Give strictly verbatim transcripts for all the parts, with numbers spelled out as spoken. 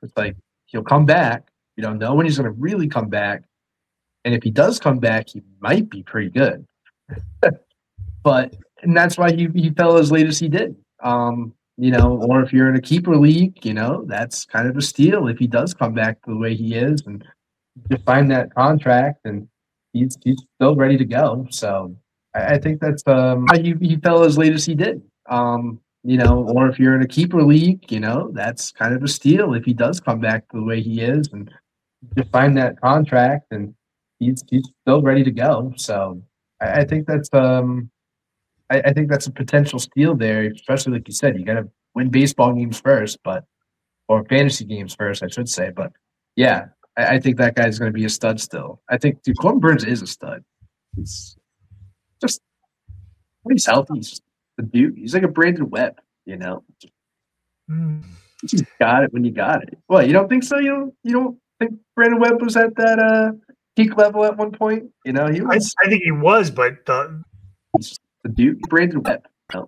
It's like he'll come back. You don't know when he's going to really come back, and if he does come back, he might be pretty good. But and that's why he he fell as late as he did. Um, you know, or if you're in a keeper league, you know, that's kind of a steal if he does come back the way he is and you find that contract and he's he's still ready to go. So I, I think that's um why he, he fell as late as he did. Um, you know, or if you're in a keeper league, you know, that's kind of a steal if he does come back the way he is and you find that contract and he's he's still ready to go. So I, I think that's um I, I think that's a potential steal there, especially like you said, you gotta win baseball games first, but or fantasy games first, I should say. But yeah, I, I think that guy's gonna be a stud still. I think dude, Corbin Burns is a stud. He's just when he's healthy, he's just a dude. He's like a Brandon Webb, you know. Mm. You just got it when you got it. Well, you don't think so? You don't you don't think Brandon Webb was at that uh peak level at one point? You know, he was I, I think he was, but the the dude, Brandon Webb. No.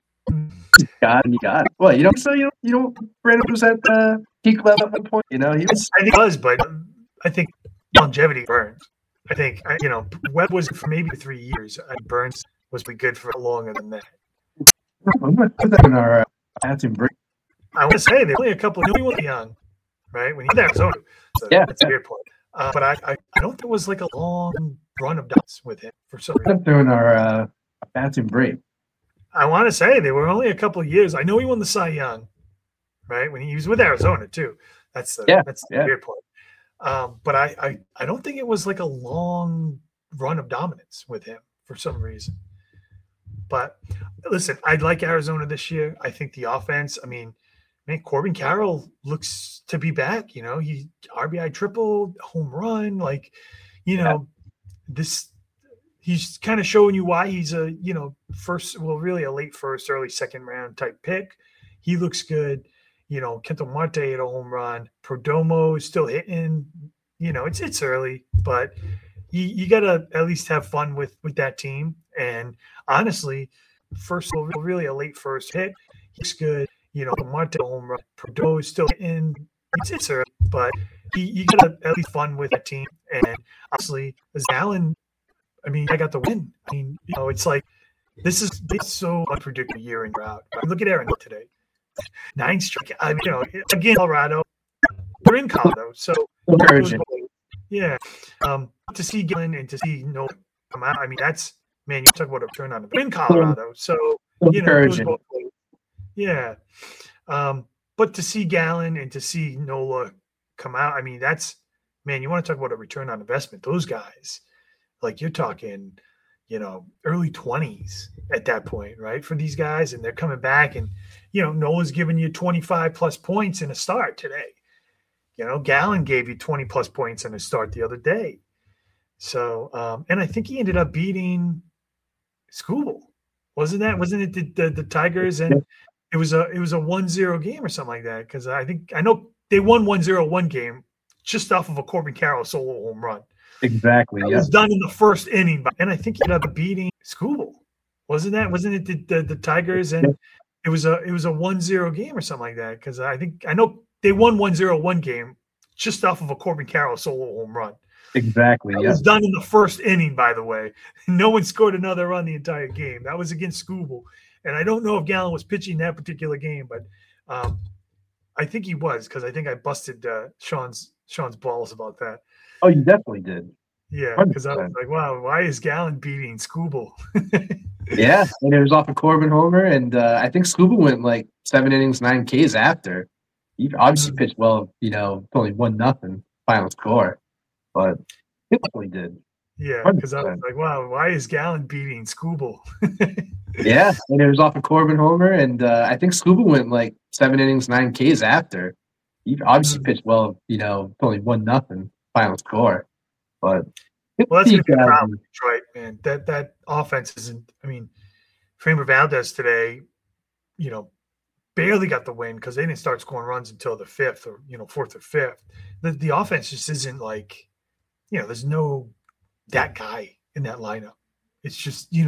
Got it, and you got it. Well, you don't. So you don't. You don't. Brandon was at the peak level at one point. You know, he was. I think he was, but I think longevity Burns. I think you know Webb was for maybe three years. And Burns was pretty good for longer than that. I'm gonna put that in our uh, bathroom break. I want to say they're only a couple. He was young, right? When he was in Arizona, so yeah, that's a weird point. Uh, but I, I, I don't think it was like a long run of dots with him for some reason. I'm doing our uh, bathroom break. I want to say they were only a couple of years. I know he won the Cy Young, right? When he was with Arizona too. That's the yeah, that's the yeah. weird point. Um, but I, I I don't think it was like a long run of dominance with him for some reason. But listen, I like Arizona this year. I think the offense. I mean, man, Corbin Carroll looks to be back. You know, he R B I triple, home run. Like, you know, yeah. this. He's kind of showing you why he's a, you know, first, well, really a late first, early second round type pick. He looks good. You know, Kento Marte hit a home run. Perdomo is still hitting. You know, it's it's early, but you, you got to at least have fun with, with that team. And honestly, first, well, really a late first hit. He's good. You know, Marte home run. Perdomo is still hitting. It's, it's early, but you, you got to at least fun with that team. And honestly, as Allen, I mean, I got the win. I mean, you know, it's like this is it's so unpredictable year in route. Look at Aaron today, nine strike. I mean, you know, again, Colorado. We're in Colorado, so yeah. Um, to see Gillen and to see Nola come out, I mean, that's man. You talk about a turn on. We're in Colorado, so you know, both ways. Yeah. Um, but to see Gallen and to see Nola come out, I mean, that's man. You want to talk about a return on investment? Those guys. Like you're talking, you know, early twenties at that point, right? For these guys, and they're coming back, and you know, Nola's giving you twenty-five plus points in a start today. You know, Gallen gave you twenty plus points in a start the other day. So, um, and I think he ended up beating Skubal, wasn't that? Wasn't it the, the, the Tigers? And it was a it was a one zero game or something like that. Because I think I know they won one zero one game just off of a Corbin Carroll solo home run. Exactly. It yeah. was done in the first inning, and I think he ended up beating Skubal. Wasn't that? Wasn't it the, the, the Tigers? And it was a it was a one zero game or something like that. Because I think I know they won one zero one game just off of a Corbin Carroll solo home run. Exactly. It yeah. was done in the first inning, by the way. No one scored another run the entire game. That was against Skubal, and I don't know if Gallen was pitching that particular game, but um, I think he was because I think I busted uh, Sean's Sean's balls about that. Oh, you definitely did. Yeah, because I was like, wow, why is Gallen beating Skubal? Yeah, and it was off a Corbin homer, and uh, I think Skubal went like seven innings, nine Ks after. He obviously pitched well, you know, only one nothing final score, but it definitely did. Yeah, because I was like, wow, why is Gallen beating Skubal? Yeah, and it was off a Corbin homer, and uh, I think Skubal went like seven innings, nine Ks after. He obviously mm-hmm. pitched well, you know, only one nothing final score. But well, that's gonna be a problem with Detroit, man. That that offense isn't. I mean, Framber Valdez today, you know, barely got the win because they didn't start scoring runs until the fifth or you know fourth or fifth. The the offense just isn't like, you know, there's no that guy in that lineup. It's just you know.